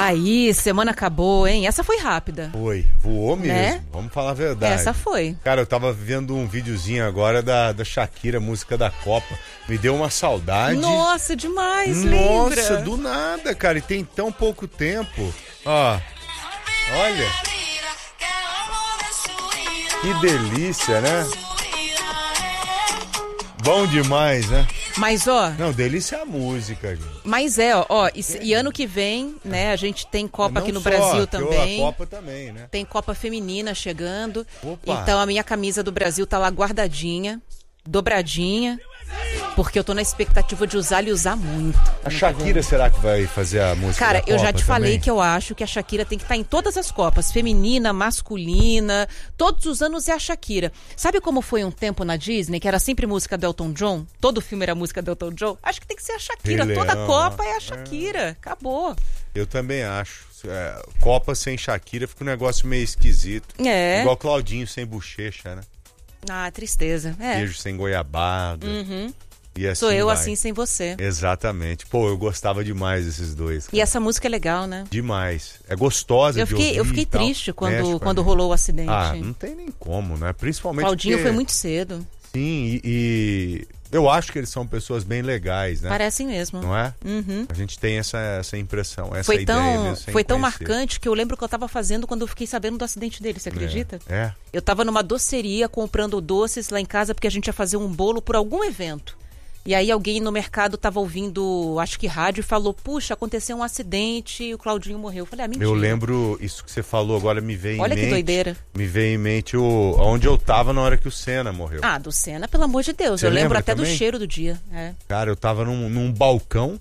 Aí, semana acabou, hein? Essa foi rápida. Foi, voou mesmo, né? Vamos falar a verdade. Essa foi. Cara, eu tava vendo um videozinho agora da Shakira, música da Copa. Me deu uma saudade. Nossa, demais, Nossa, lembra? do nada, cara. E tem tão pouco tempo. Ó, olha. Que delícia, né? Bom demais, né? Mas, ó... Não, delícia é a música, gente. Mas e ano que vem, né, a gente tem Copa aqui no Brasil também. A Copa também, né? Tem Copa Feminina chegando. Opa. Então a minha camisa do Brasil tá lá guardadinha, dobradinha, porque eu tô na expectativa de usar e usar muito. A Shakira, será que vai fazer a música Cara, da Copa eu já te falei também? que eu acho que a Shakira tem que estar em todas as Copas, feminina, masculina, todos os anos é a Shakira. Sabe como foi um tempo na Disney, que era sempre música do Elton John? Todo filme era música do Elton John? Acho que tem que ser a Shakira, toda Copa é a Shakira, acabou. Eu também acho. Copa sem Shakira fica um negócio meio esquisito. É. Igual Claudinho sem bochecha, né? Ah, tristeza. Queijo sem goiabada. E assim Sou eu vai. assim sem você. Exatamente. Pô, eu gostava demais desses dois. Cara. E essa música é legal, né? Demais. É gostosa de ouvir. Eu fiquei triste quando rolou o acidente. Ah, não tem nem como, né? Principalmente Claudinho porque... foi muito cedo. Sim, e eu acho que eles são pessoas bem legais, né? Parecem mesmo. Não é? A gente tem essa impressão, essa ideia mesmo. Foi tão marcante que eu lembro que eu estava fazendo quando eu fiquei sabendo do acidente dele, você acredita? É. Eu estava numa doceria comprando doces lá em casa porque a gente ia fazer um bolo por algum evento. E aí alguém no mercado estava ouvindo, acho que rádio, e falou, puxa, aconteceu um acidente e o Claudinho morreu. Eu falei, mentira. Eu lembro, isso que você falou agora me veio em mente. Olha que doideira. Me veio em mente onde eu tava na hora que o Senna morreu. Ah, do Senna, pelo amor de Deus. Você eu lembro até também? do cheiro do dia. É. Cara, eu tava num balcão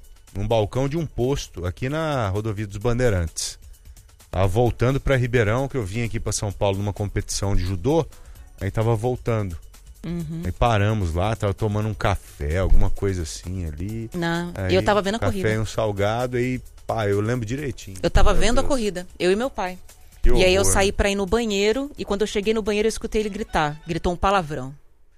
de um posto aqui na Rodovia dos Bandeirantes. Tava voltando pra Ribeirão, que eu vim aqui pra São Paulo numa competição de judô, aí tava voltando. Aí paramos lá, tava tomando um café, alguma coisa assim ali. Não, aí, eu tava vendo a corrida. Café e um salgado, aí, pá, eu lembro direitinho. Eu tava vendo a corrida, eu e meu pai. Que e aí eu horror, saí pra ir no banheiro, e quando eu cheguei no banheiro eu escutei ele gritar. Gritou um palavrão.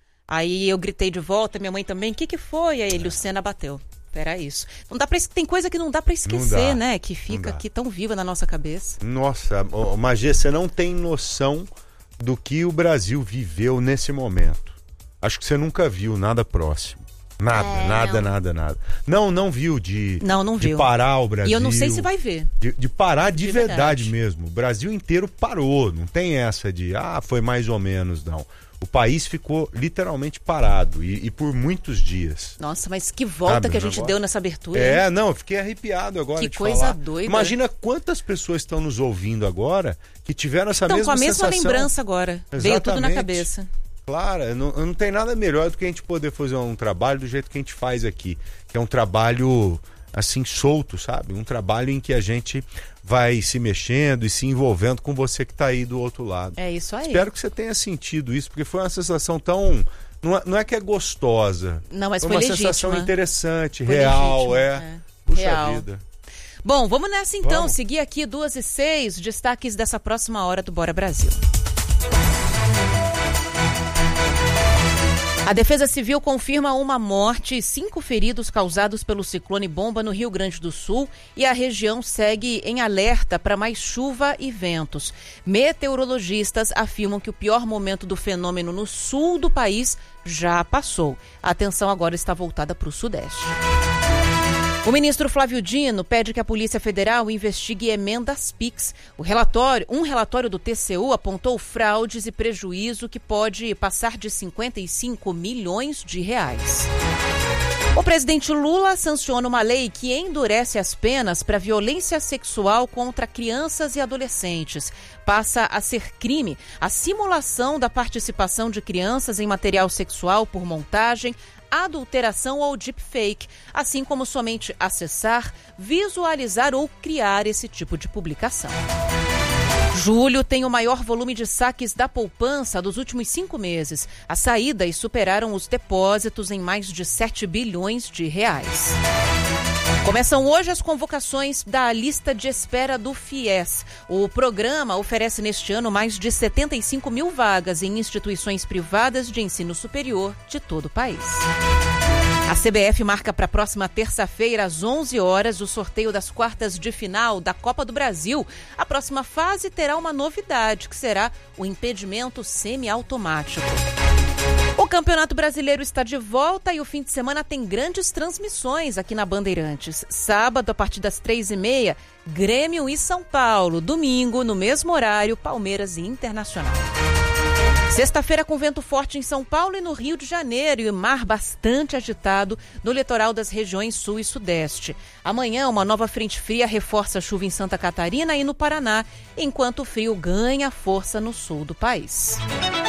Aí eu gritei de volta, minha mãe também, o que foi? Aí ele, o Senna bateu. Era isso. Não dá pra, tem coisa que não dá pra esquecer, né? Que fica aqui tão viva na nossa cabeça. Nossa, Magê, você não tem noção do que o Brasil viveu nesse momento. Acho que você nunca viu nada próximo. Nada. Não viu de parar o Brasil. E eu não sei se vai ver. De parar de verdade mesmo. O Brasil inteiro parou. Não tem essa de, foi mais ou menos, não. O país ficou literalmente parado e por muitos dias. Nossa, mas que volta que a gente deu nessa abertura. Eu fiquei arrepiado agora de falar. Que coisa doida. Imagina quantas pessoas estão nos ouvindo agora que tiveram essa mesma sensação. Então, com a mesma lembrança agora. Exatamente. Veio tudo na cabeça. Claro, não tem nada melhor do que a gente poder fazer um trabalho do jeito que a gente faz aqui. Que é um trabalho, assim, solto, sabe? Um trabalho em que a gente vai se mexendo e se envolvendo com você que está aí do outro lado. É isso aí. Espero que você tenha sentido isso, porque foi uma sensação tão... Não é que é gostosa. Não, mas foi uma legítima. Sensação interessante, real, Puxa real. vida. Bom, vamos nessa então. Seguir aqui 2h06, destaques dessa próxima hora do Bora Brasil. A Defesa Civil confirma uma morte e 5 feridos causados pelo ciclone Bomba no Rio Grande do Sul e a região segue em alerta para mais chuva e ventos. Meteorologistas afirmam que o pior momento do fenômeno no sul do país já passou. A atenção agora está voltada para o sudeste. O ministro Flávio Dino pede que a Polícia Federal investigue emendas PIX. Um relatório do TCU apontou fraudes e prejuízo que pode passar de 55 milhões de reais. O presidente Lula sanciona uma lei que endurece as penas para violência sexual contra crianças e adolescentes. Passa a ser crime a simulação da participação de crianças em material sexual por montagem, adulteração ou deepfake, assim como somente acessar, visualizar ou criar esse tipo de publicação. Julho tem o maior volume de saques da poupança dos últimos 5 meses. As saídas superaram os depósitos em mais de 7 bilhões de reais. Começam hoje as convocações da lista de espera do FIES. O programa oferece neste ano mais de 75 mil vagas em instituições privadas de ensino superior de todo o país. A CBF marca para a próxima terça-feira, às 11 horas, o sorteio das quartas de final da Copa do Brasil. A próxima fase terá uma novidade, que será o impedimento semiautomático. O Campeonato Brasileiro está de volta e o fim de semana tem grandes transmissões aqui na Bandeirantes. Sábado, a partir das 3h30, Grêmio e São Paulo. Domingo, no mesmo horário, Palmeiras e Internacional. Sexta-feira com vento forte em São Paulo e no Rio de Janeiro e mar bastante agitado no litoral das regiões sul e sudeste. Amanhã, uma nova frente fria reforça a chuva em Santa Catarina e no Paraná, enquanto o frio ganha força no sul do país.